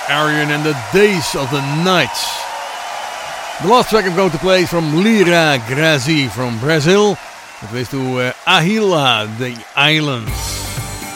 Arian and the Days of the Night. The last track I'm going to play is from Lira Grazi from Brazil. It was to Ahila, the Islands.